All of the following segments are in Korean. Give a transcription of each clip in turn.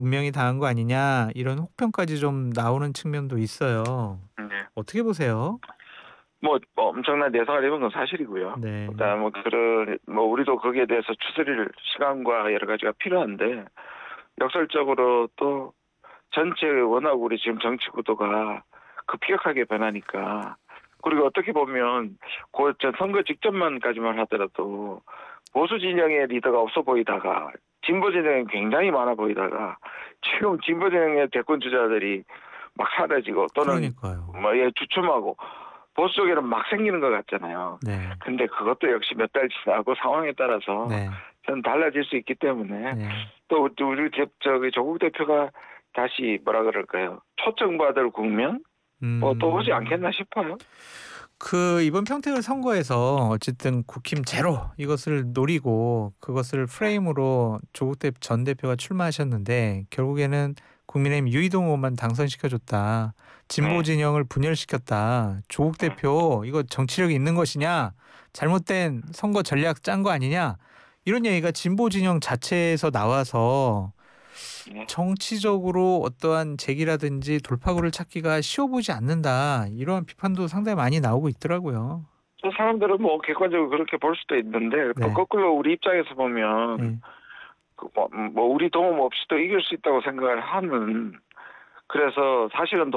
운명이 다한 거 아니냐 이런 혹평까지 좀 나오는 측면도 있어요. 네. 어떻게 보세요? 뭐 엄청난 내상을 입은 건 사실이고요. 네. 그다음 뭐 우리도 거기에 대해서 추스릴 시간과 여러 가지가 필요한데 역설적으로 또 전체 워낙 우리 지금 정치 구도가 급격하게 변하니까 그리고 어떻게 보면 전 선거 직전만까지만 하더라도 보수 진영의 리더가 없어 보이다가 진보 진영이 굉장히 많아 보이다가 지금 진보 진영의 대권 주자들이 막 사라지고 또는 그러니까요. 주춤하고 보수 쪽에는 막 생기는 것 같잖아요. 네. 근데 그것도 역시 몇 달 지나고 상황에 따라서 네. 저는 달라질 수 있기 때문에 네. 또 우리 조국 대표가 다시 뭐라 그럴까요? 초청받을 국면 또 오지 음. 않겠나 싶어요. 이번 평택을 선거에서 어쨌든 국힘 제로 이것을 노리고 그것을 프레임으로 조국 전 대표가 출마하셨는데 결국에는 국민의힘 유이동 의원만 당선시켜줬다. 진보 네. 진영을 분열시켰다. 조국 네. 대표 이거 정치력이 있는 것이냐? 잘못된 선거 전략 짠 거 아니냐? 이런 얘기가 진보 진영 자체에서 나와서 네. 정치적으로 어떠한 재기라든지 돌파구를 찾기가 쉬워 보이지 않는다. 이러한 비판도 상당히 많이 나오고 있더라고요. 또 사람들은 뭐 객관적으로 그렇게 볼 수도 있는데 또 네. 거꾸로 우리 입장에서 보면 네. 우리 도움 없이도 이길 수 있다고 생각을 하는 그래서 사실은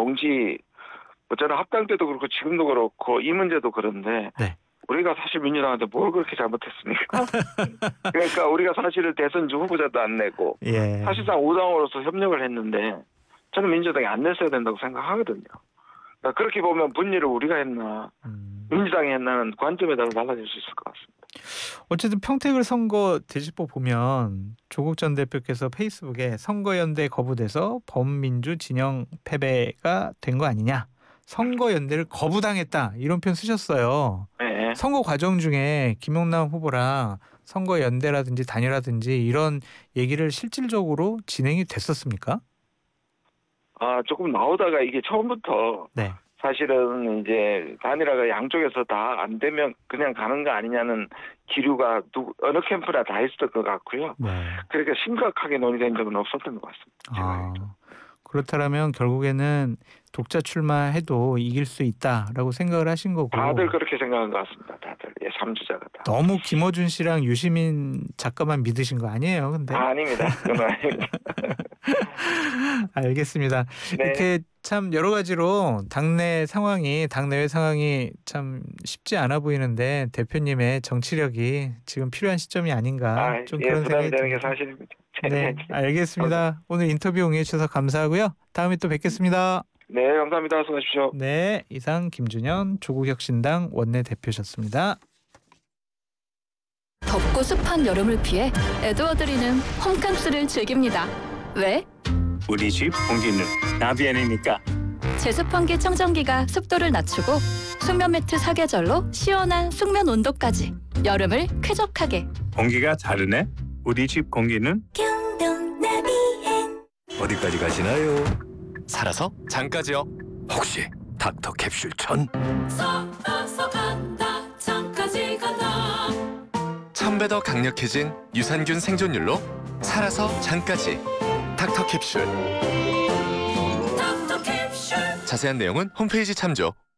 저는 합당 때도 그렇고 지금도 그렇고 이 문제도 그런데 네. 우리가 사실 민주당한테 뭘 그렇게 잘못했습니까? 그러니까 우리가 사실은 대선 주 후보자도 안 내고 예. 사실상 5당으로서 협력을 했는데 저는 민주당이 안 냈어야 된다고 생각하거든요. 그러니까 그렇게 보면 분리를 우리가 했나 민주당이 했나는 관점에 따라 달라질 수 있을 것 같습니다. 어쨌든 평택을 선거 되짚어 보면 조국 전 대표께서 페이스북에 선거연대 거부돼서 범민주 진영 패배가 된 거 아니냐. 선거연대를 거부당했다. 이런 표현 쓰셨어요. 네. 선거 과정 중에 김용남 후보랑 선거연대라든지 단일화든지 이런 얘기를 실질적으로 진행이 됐었습니까? 조금 나오다가 이게 처음부터 네. 사실은 이제 단일화가 양쪽에서 다 안 되면 그냥 가는 거 아니냐는 기류가 어느 캠프나 다 있었던 것 같고요. 네. 그러니까 심각하게 논의된 적은 없었던 것 같습니다. 제가 알기로. 그렇다면 결국에는 독자 출마해도 이길 수 있다라고 생각을 하신 거고 다들 그렇게 생각한 것 같습니다. 다들 3주자가 다. 너무 김어준 씨랑 유시민 작가만 믿으신 거 아니에요, 근데? 아닙니다. 그건 아닙니다. 알겠습니다. 네. 이렇게 참 여러 가지로 당내외 상황이 참 쉽지 않아 보이는데 대표님의 정치력이 지금 필요한 시점이 아닌가 좀 그런 부담이 생각이 되는 게 듭니다. 사실입니다. 네, 알겠습니다. 오늘 인터뷰 응해 주셔서 감사하고요. 다음에 또 뵙겠습니다. 네, 감사합니다. 수고하십시오. 네, 이상 김준현 조국혁신당 원내대표셨습니다. 덥고 습한 여름을 피해 에드워드리는 홈캉스를 즐깁니다. 왜? 우리 집 공기는 나비엔이니까. 제습 환기 청정기가 습도를 낮추고 숙면 매트 사계절로 시원한 숙면 온도까지 여름을 쾌적하게. 공기가 다르네. 우리 집 공기는 경동 나비엔 어디까지 가시나요? 살아서 장까지요. 혹시 닥터 캡슐 천? 썩어서 간다 장까지 간다 1000배 더 강력해진 유산균 생존율로 살아서 장까지. 닥터 캡슐. 닥터 캡슐 자세한 내용은 홈페이지 참조.